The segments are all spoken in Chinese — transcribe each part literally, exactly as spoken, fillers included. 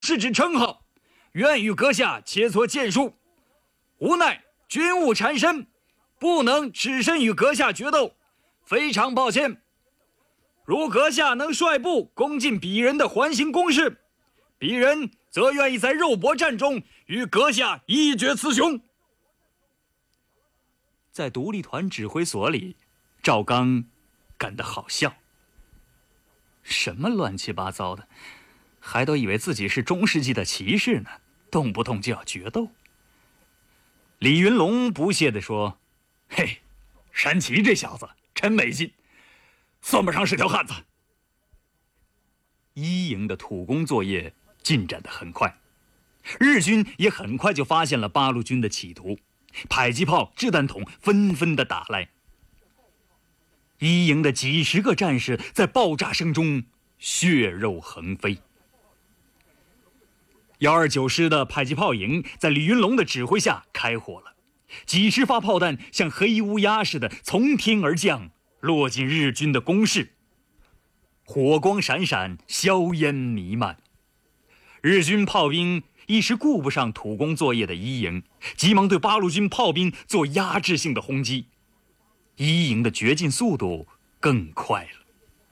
士之称号，愿与阁下切磋剑术。无奈军务缠身，不能只身与阁下决斗，非常抱歉。如阁下能率部攻进鄙人的环形攻势，鄙人则愿意在肉搏战中与阁下一决雌雄。 在独立团指挥所里，赵刚感到好笑。什么乱七八糟的，还都以为自己是中世纪的骑士呢，动不动就要决斗。李云龙不屑地说：“ 嘿，山崎这小子真没劲，算不上是条汉子。” 一营的土攻作业进展得很快，日军也很快就发现了八路军的企图，迫击炮、掷弹筒纷纷地打来。一营的几十个战士在爆炸声中血肉横飞。幺二九师的迫击炮营在李云龙的指挥下开火了，几十发炮弹像黑乌鸦似的从天而降，落进日军的工事。火光闪闪，硝烟弥漫。日军炮兵一时顾不上土攻作业的一营，急忙对八路军炮兵做压制性的轰击。一营的掘进速度更快了。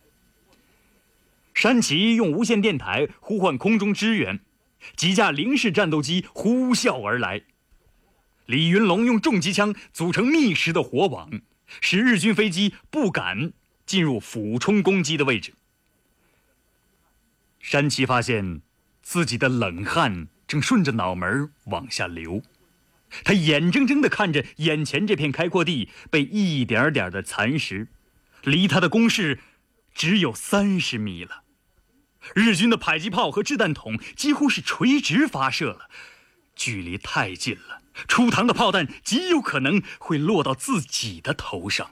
山崎用无线电台呼唤空中支援，几架零式战斗机呼啸而来。李云龙用重机枪组成密实的火网，使日军飞机不敢进入俯冲攻击的位置。山崎发现自己的冷汗正顺着脑门往下流，他眼睁睁地看着眼前这片开阔地被一点点的蚕食，离他的工事只有三十米了。日军的迫击炮和掷弹筒几乎是垂直发射了，距离太近了，出膛的炮弹极有可能会落到自己的头上。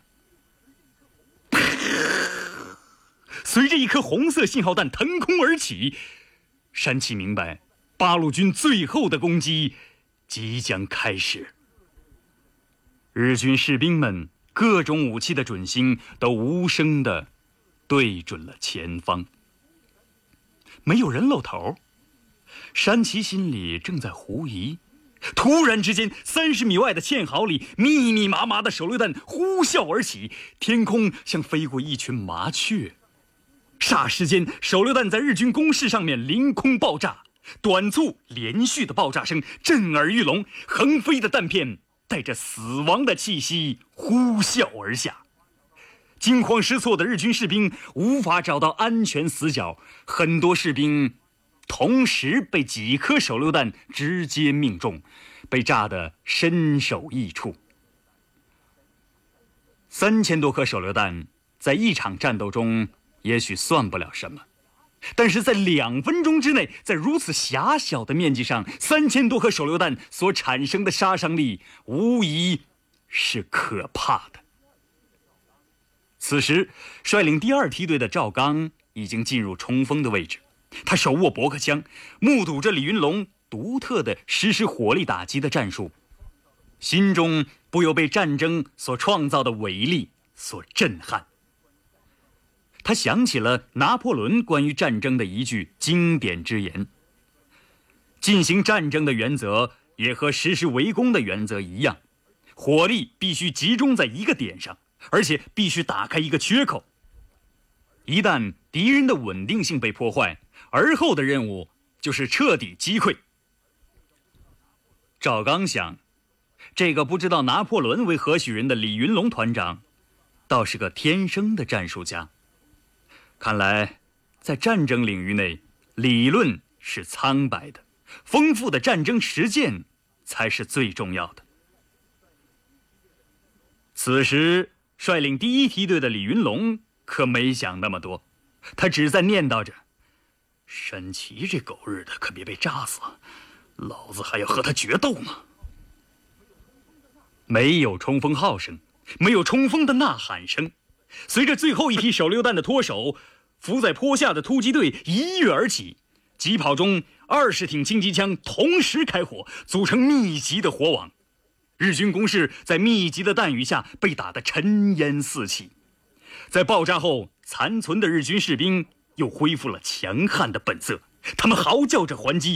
随着一颗红色信号弹腾空而起，山崎明白八路军最后的攻击即将开始。日军士兵们各种武器的准星都无声地对准了前方。没有人露头，山崎心里正在狐疑。突然之间，三十米外的堑壕里，密密麻麻的手榴弹呼啸而起，天空像飞过一群麻雀。霎时间，手榴弹在日军工事上面凌空爆炸，短促连续的爆炸声震耳欲聋，横飞的弹片带着死亡的气息呼啸而下。惊慌失措的日军士兵无法找到安全死角，很多士兵同时被几颗手榴弹直接命中，被炸得身首异处。三千多颗手榴弹在一场战斗中也许算不了什么，但是在两分钟之内，在如此狭小的面积上，三千多颗手榴弹所产生的杀伤力无疑是可怕的。此时，率领第二梯队的赵刚已经进入冲锋的位置，他手握驳壳枪，目睹着李云龙独特的实施火力打击的战术，心中不由被战争所创造的伟力所震撼。他想起了拿破仑关于战争的一句经典之言：进行战争的原则也和实施围攻的原则一样，火力必须集中在一个点上，而且必须打开一个缺口。一旦敌人的稳定性被破坏，而后的任务就是彻底击溃。赵刚想，这个不知道拿破仑为何许人的李云龙团长，倒是个天生的战术家。看来，在战争领域内，理论是苍白的，丰富的战争实践才是最重要的。此时，率领第一梯队的李云龙可没想那么多，他只在念叨着：山崎这狗日的可别被炸死，老子还要和他决斗呢。没有冲锋号声，没有冲锋的呐喊声，随着最后一批手榴弹的脱手，伏在坡下的突击队一跃而起，疾跑中二十挺轻机枪同时开火，组成密集的火网。日军攻势在密集的弹雨下被打得尘烟四起。在爆炸后，残存的日军士兵又恢复了强悍的本色， 他们嚎叫着还击，